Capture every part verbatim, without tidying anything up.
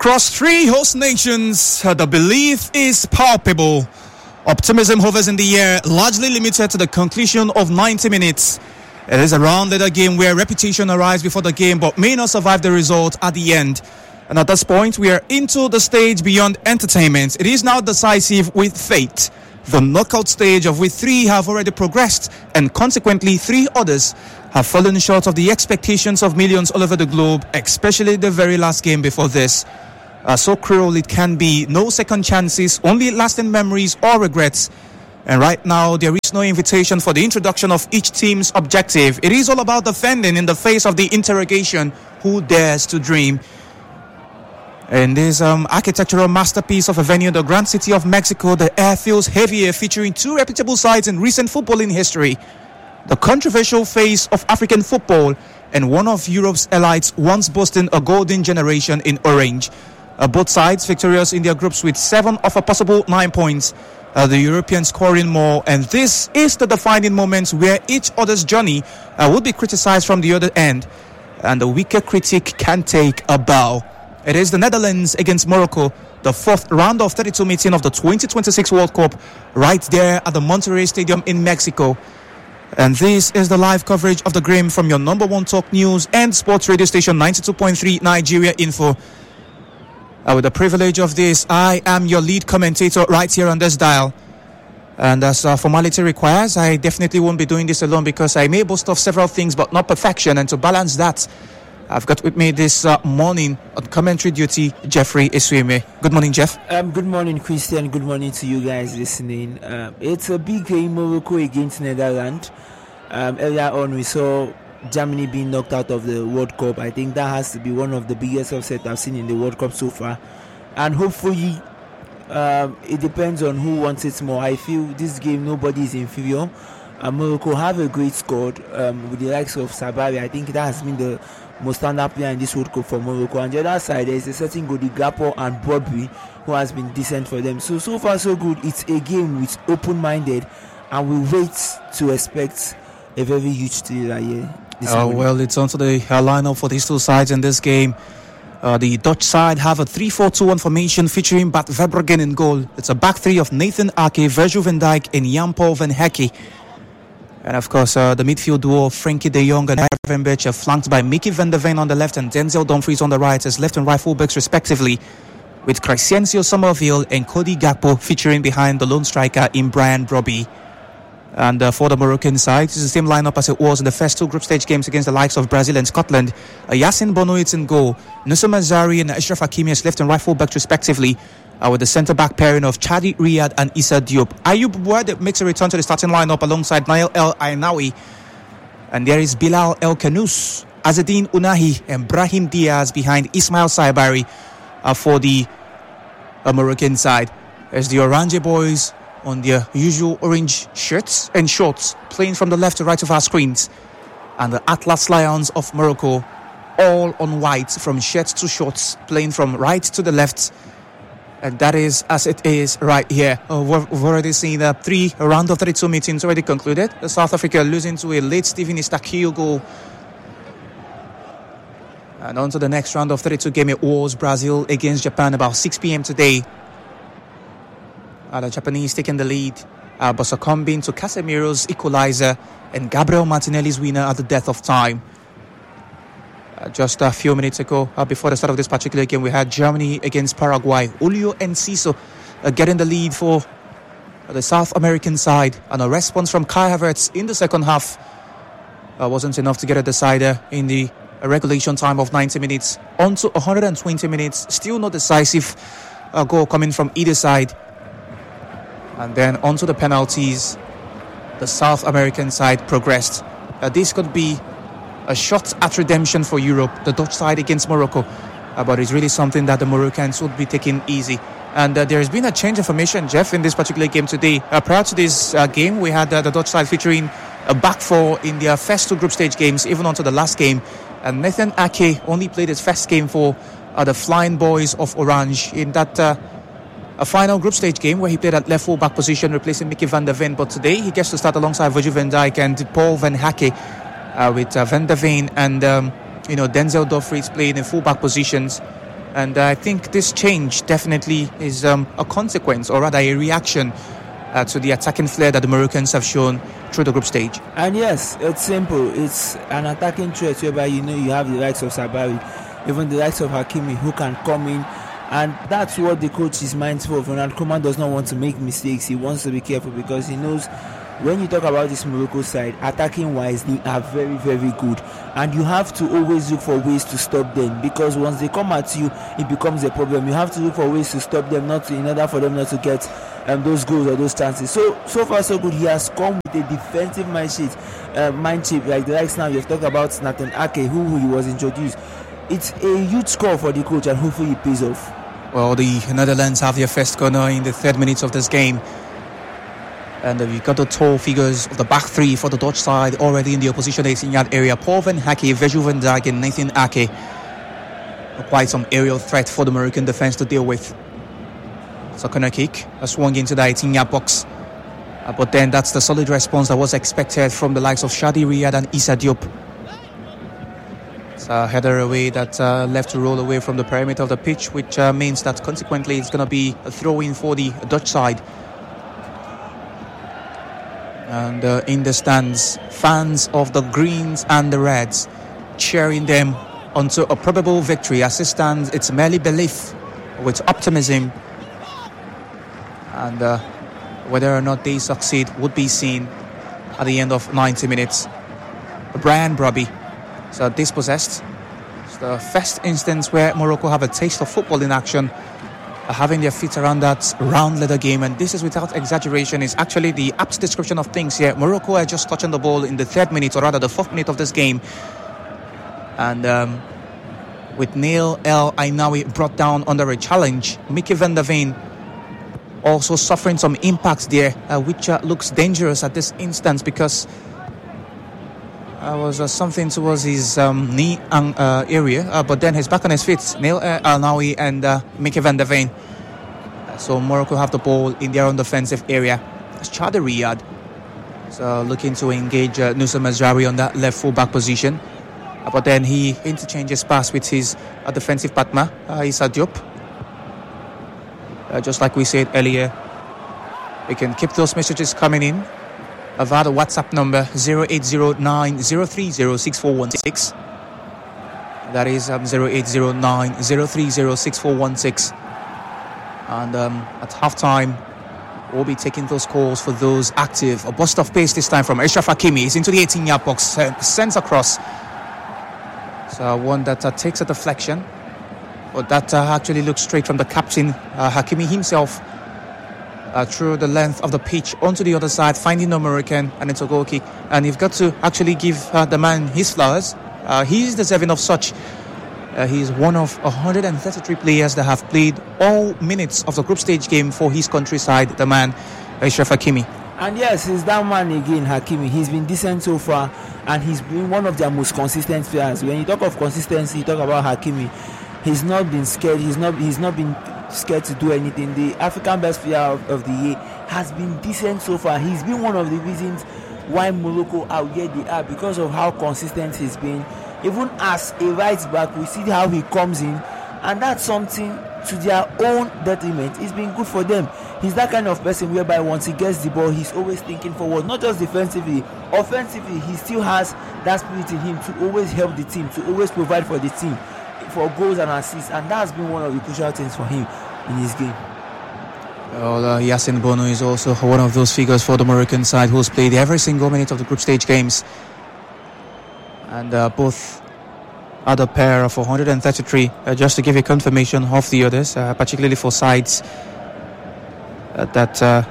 Across three host nations, uh, the belief is palpable. Optimism hovers in the air, largely limited to the conclusion of ninety minutes. It is a round-letter game where reputation arrives before the game but may not survive the result at the end. And at this point, we are into the stage beyond entertainment. It is now decisive with fate. The knockout stage of which three have already progressed, and consequently three others have fallen short of the expectations of millions all over the globe, especially the very last game before this. Uh, so cruel it can be. No second chances, only lasting memories or regrets. And right now, there is no invitation for the introduction of each team's objective. It is all about defending in the face of the interrogation, who dares to dream? In this um, architectural masterpiece of a venue, the Grand City of Mexico, the air feels heavier, featuring two reputable sides in recent footballing history. The controversial face of African football and one of Europe's elites, once boasting a golden generation in orange. Uh, both sides victorious in their groups with seven of a possible nine points. Uh, the Europeans scoring more, and this is the defining moment where each other's journey uh, will be criticized from the other end, and the weaker critic can take a bow. It is the Netherlands against Morocco, the fourth round of thirty-two meeting of the twenty twenty-six World Cup, right there at the Monterrey Stadium in Mexico. And this is the live coverage of the game from your number one talk news and sports radio station, ninety-two point three Nigeria Info. Uh, with the privilege of this, I am your lead commentator right here on this dial. And as uh, formality requires, I definitely won't be doing this alone because I may boast of several things but not perfection. And to balance that, I've got with me this uh, morning on commentary duty, Jeffrey Esweme. Good morning, Jeff. Um, good morning, Christian. Good morning to you guys listening. Um, it's a big game, Morocco against Netherlands. Um, earlier on, we saw Germany being knocked out of the World Cup. I think that has to be one of the biggest upsets I've seen in the World Cup so far. And hopefully, um, it depends on who wants it more. I feel this game, nobody is inferior. Uh, Morocco have a great squad um, with the likes of Sabari. I think that has been the most standout player in this World Cup for Morocco. On the other side, there is a certain Godi Gakpo and Bobby who has been decent for them. So, so far so good. It's a game with open-minded, and we wait to expect a very huge thriller here. Uh, well, it's onto the uh, lineup for these two sides in this game. Uh, the Dutch side have a three four two one formation featuring Bart Verbruggen in goal. It's a back three of Nathan Ake, Virgil van Dijk, and Jan-Paul van Hecke. And of course, uh, the midfield duo of Frenkie de Jong and Ivan Becher, flanked by Mickey van der Ven on the left and Denzel Dumfries on the right as left and right fullbacks respectively, with Crescencio Somerville and Cody Gakpo featuring behind the lone striker in Brian Brobby. And uh, for the Moroccan side, it's the same lineup as it was in the first two group stage games against the likes of Brazil and Scotland. Uh, Yassin Bono is in goal, Nusra Mazzari and Ashraf Hakimi as left and right fullbacks respectively, uh, with the centre-back pairing of Chadi Riyad and Issa Diop. Ayub Bouad makes a return to the starting lineup alongside Nail El Ainawi. And there is Bilal El Kanous, Azedine Unahi and Brahim Diaz behind Ismail Saibari uh, for the uh, Moroccan side. As the Orange boys on their usual orange shirts and shorts, playing from the left to right of our screens. And the Atlas Lions of Morocco, all on white from shirts to shorts, playing from right to the left. And that is as it is right here. Uh, we've already seen uh, three a round of thirty-two meetings already concluded. The South Africa losing to a late Steven Istakio goal. And on to the next round of thirty-two game, it was Brazil against Japan about six p.m. today. Uh, the Japanese taking the lead, uh, but succumbing to Casemiro's equalizer and Gabriel Martinelli's winner at the death of time. Uh, just a few minutes ago, uh, before the start of this particular game, we had Germany against Paraguay. Julio Enciso uh, getting the lead for uh, the South American side, and a response from Kai Havertz in the second half uh, wasn't enough to get a decider in the uh, regulation time of ninety minutes. On to one hundred twenty minutes, still no decisive uh, goal coming from either side. And then onto the penalties, the South American side progressed. Uh, this could be a shot at redemption for Europe, the Dutch side against Morocco. Uh, but it's really something that the Moroccans would be taking easy. And uh, there has been a change of formation, Jeff, in this particular game today. Uh, prior to this uh, game, we had uh, the Dutch side featuring a back four in their first two group stage games, even onto the last game. And Nathan Ake only played his first game for uh, the Flying Boys of Orange in that Uh, a final group stage game where he played at left full back position, replacing Mickey van der Ven. But today he gets to start alongside Virgil van Dijk and Paul van Hecke, uh, with uh, van der Ven and um, you know Denzel Dumfries playing in full back positions. And uh, I think this change definitely is um, a consequence, or rather a reaction uh, to the attacking flair that the Moroccans have shown through the group stage. And yes, it's simple. It's an attacking threat whereby you know you have the likes of Sabari, even the likes of Hakimi, who can come in. And that's what the coach is mindful of. Ronald Koeman does not want to make mistakes. He wants to be careful because he knows when you talk about this Morocco side, attacking wise, they are very, very good. And you have to always look for ways to stop them, because once they come at you, it becomes a problem. You have to look for ways to stop them, not to, in order for them not to get um, those goals or those chances. So, so far so good. He has come with a defensive mindset, uh, mindset like the likes now. You've talked about Nathan Ake, who, who he was introduced. It's a huge score for the coach, and hopefully it pays off. Well, the Netherlands have their first corner in the third minute of this game. And uh, we've got the tall figures of the back three for the Dutch side already in the opposition eighteen-yard area. Paul van Hecke, Virgil van Dijk and Nathan Ake. Quite some aerial threat for the Moroccan defence to deal with. It's a corner kick, a swung into the eighteen-yard box. Uh, but then that's the solid response that was expected from the likes of Shadi Riyad and Issa Diop. It's a header away that uh, left to roll away from the perimeter of the pitch, which uh, means that consequently it's going to be a throw-in for the Dutch side. And uh, in the stands, fans of the Greens and the Reds cheering them onto a probable victory. As it stands, it's merely belief with optimism. And uh, whether or not they succeed would be seen at the end of ninety minutes. Brian Brobby is uh, dispossessed. It's the first instance where Morocco have a taste of football in action, having their feet around that round leather game, and this is without exaggeration. It's actually the apt description of things here. Morocco are just touching the ball in the third minute, or rather the fourth minute of this game, and um, with Nail El Ainawi brought down under a challenge, Mickey van der Veen also suffering some impact there, uh, which uh, looks dangerous at this instance, because uh, was uh, something towards his um, knee uh, area, uh, but then he's back on his feet. Nail El Ainawi and uh, Mickey van der Veen. Uh, so Morocco have the ball in their own defensive area. It's Shadi Riyad so looking to engage uh, Nusa Mazraoui on that left full back position, uh, but then he interchanges pass with his uh, defensive partner, uh, Issa Diop. Uh, just like we said earlier, we can keep those messages coming in via the WhatsApp number zero eight zero nine zero three zero six four one six. That is um, zero eight zero nine zero three zero six four one six. And um, at halftime, we'll be taking those calls for those active. A burst of pace this time from Achraf Hakimi. He's into the eighteen-yard box, sends across. So one that uh, takes a deflection, but that uh, actually looks straight from the captain, uh, Hakimi himself, uh, through the length of the pitch onto the other side, finding the Moroccan, and it's a goal kick. And you've got to actually give uh, the man his flowers. Uh, he is deserving of such. Uh, he is one of one hundred thirty-three players that have played all minutes of the group stage game for his country side, the man, Achraf Hakimi. And yes, he's that man again, Hakimi. He's been decent so far, and he's been one of their most consistent players. When you talk of consistency, you talk about Hakimi. He's not been scared. He's not. He's not been scared to do anything. The African best player of, of the year has been decent so far. He's been one of the reasons why Morocco are where they are, because of how consistent he's been. Even as a right back, we see how he comes in, and that's something to their own detriment. It's been good for them. He's that kind of person whereby once he gets the ball, he's always thinking forward, not just defensively, offensively. He still has that spirit in him to always help the team, to always provide for the team, for goals and assists, and that's been one of the crucial things for him in his game. Well, uh, Yassine Bono is also one of those figures for the Moroccan side who's played every single minute of the group stage games. And uh, both are the pair of one hundred thirty-three, uh, just to give you confirmation of the others, uh, particularly for sides uh, that uh,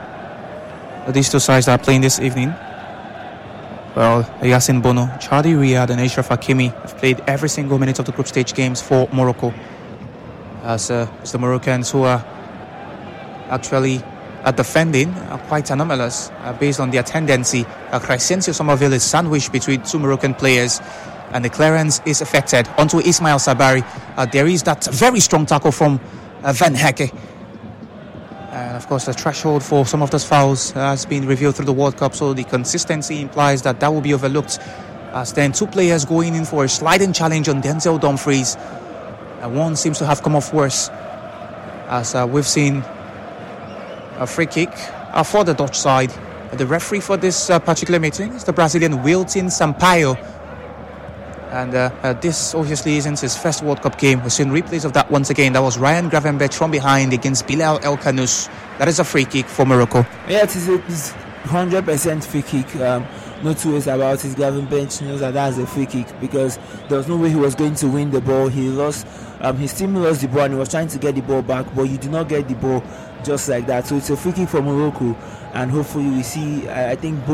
these two sides are playing this evening. Well, Yassine Bono, Shadi Riyad and Achraf Hakimi have played every single minute of the group stage games for Morocco. As, uh, as the Moroccans, who are actually uh, defending, are quite anomalous uh, based on their tendency. Uh, Crescencio Somerville is sandwiched between two Moroccan players, and the clearance is affected onto Ismail Sabari. Uh, there is that very strong tackle from uh, Van Hecke. And of course, the threshold for some of those fouls uh, has been revealed through the World Cup, so the consistency implies that that will be overlooked. As then two players going in for a sliding challenge on Denzel Dumfries. and one seems to have come off worse, as uh, we've seen a free kick uh, for the Dutch side. The referee for this uh, particular meeting is the Brazilian Wilton Sampaio. And uh, uh, this obviously isn't his first World Cup game. We've seen replays of that once again. That was Ryan Gravenberch from behind against Bilal El Kanous. That is a free kick for Morocco. Yeah, it is a it's one hundred percent free kick. Um, no two ways about it. Gravenberch knows that that's a free kick because there was no way he was going to win the ball. He lost, um, his team lost the ball and he was trying to get the ball back, but you do not get the ball just like that. So it's a free kick for Morocco, and hopefully we see, I, I think both